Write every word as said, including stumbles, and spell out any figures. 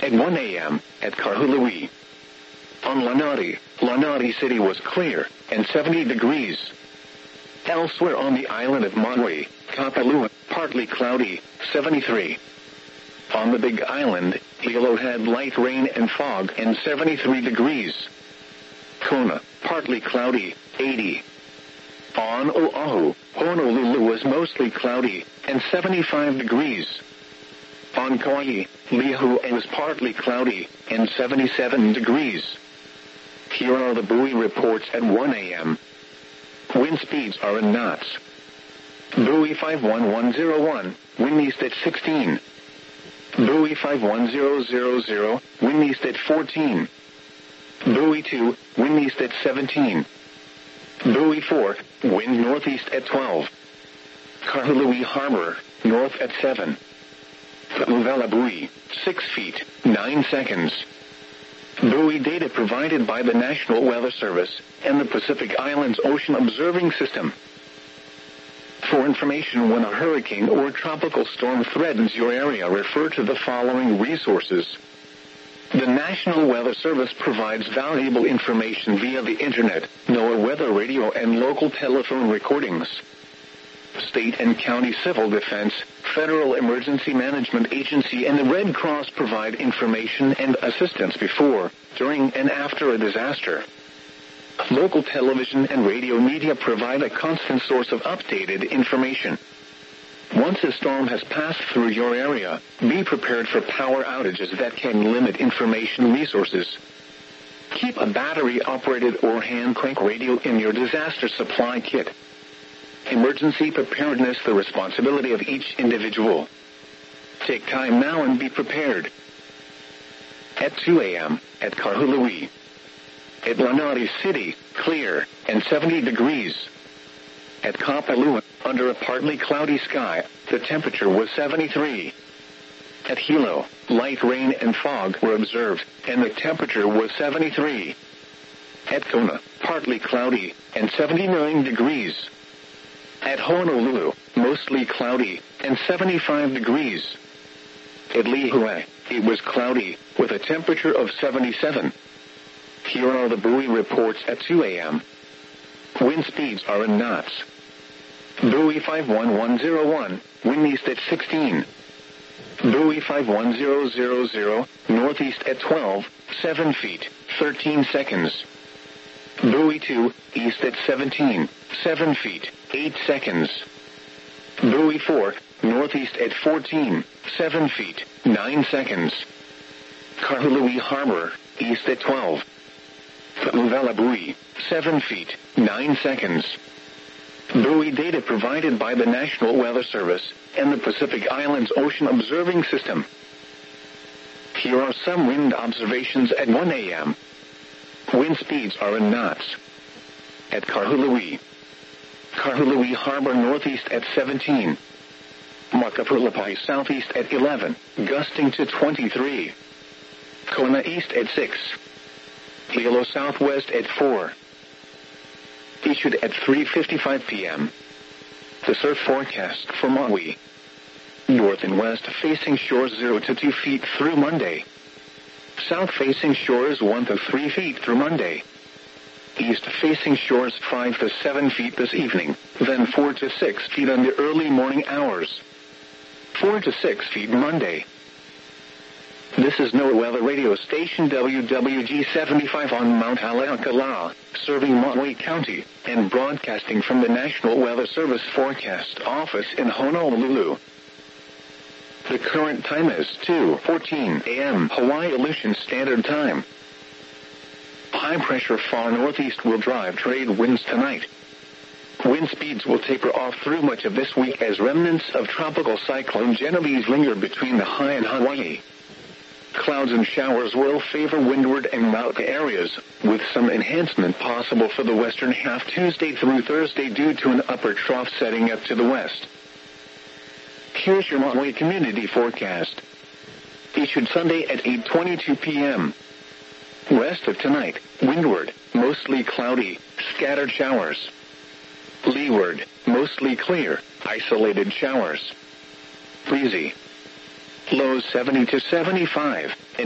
at one a m at Kahului. On Lanai, Lanai City was clear and seventy degrees. Elsewhere on the island of Maui, Kapalua, partly cloudy, seventy-three. On the Big Island, Hilo had light rain and fog and seventy-three degrees. Kona, partly cloudy, eighty. On Oahu, Honolulu was mostly cloudy and seventy-five degrees. On Kauai, Lihue was partly cloudy and seventy-seven degrees. Here are the buoy reports at one a m Wind speeds are in knots. Buoy five one one zero one, wind east at sixteen. Buoy five one zero zero zero, wind east at fourteen. Buoy two, wind east at seventeen. Buoy four, wind northeast at twelve. Kahului Harbor, north at seven. Uvela buoy, six feet, nine seconds. Buoy data provided by the National Weather Service and the Pacific Islands Ocean Observing System. For information when a hurricane or tropical storm threatens your area, refer to the following resources. The National Weather Service provides valuable information via the Internet, NOAA weather radio and local telephone recordings. State and county civil defense, Federal Emergency Management Agency and the Red Cross provide information and assistance before, during and after a disaster. Local television and radio media provide a constant source of updated information. Once a storm has passed through your area, be prepared for power outages that can limit information resources. Keep a battery-operated or hand-crank radio in your disaster supply kit. Emergency preparedness, the responsibility of each individual. Take time now and be prepared. At two a m at Kahului. At Lanai City, clear and seventy degrees. At Kapalua, under a partly cloudy sky, the temperature was seventy-three. At Hilo, light rain and fog were observed, and the temperature was seventy-three. At Kona, partly cloudy and seventy-nine degrees. At Honolulu, mostly cloudy and seventy-five degrees. At Lihue, it was cloudy with a temperature of seventy-seven. Here are the buoy reports at two a m Wind speeds are in knots. Buoy five one one zero one, wind east at sixteen. Buoy five one zero zero zero, northeast at twelve, seven feet, thirteen seconds. Buoy two, east at seventeen, seven feet, eight seconds. Buoy four, northeast at fourteen, seven feet, nine seconds. Kahului Harbor, east at twelve. Uvela buoy, seven feet, nine seconds. Buoy data provided by the National Weather Service and the Pacific Islands Ocean Observing System. Here are some wind observations at one a m Wind speeds are in knots. At Kahului. Kahului Harbor northeast at seventeen. Makapulapai southeast at eleven, gusting to twenty-three. Kona east at six. Hilo southwest at four. Issued at three fifty-five p m The surf forecast for Maui. North and west facing shores zero to two feet through Monday. South facing shores one to three feet through Monday. East facing shores five to seven feet this evening, then four to six feet in the early morning hours. four to six feet Monday. This is NOAA Weather Radio Station W W G seventy-five on Mount Haleakala, serving Maui County, and broadcasting from the National Weather Service Forecast Office in Honolulu. The current time is two fourteen a m Hawaii Aleutian Standard Time. High pressure far northeast will drive trade winds tonight. Wind speeds will taper off through much of this week as remnants of Tropical Cyclone Genovese linger between the high and Hawaii. Clouds and showers will favor windward and mountain areas, with some enhancement possible for the western half Tuesday through Thursday due to an upper trough setting up to the west. Here's your Maui community forecast. Issued Sunday at eight twenty-two p m Rest of tonight, windward, mostly cloudy, scattered showers. Leeward, mostly clear, isolated showers. Breezy. Lows seventy to seventy-five.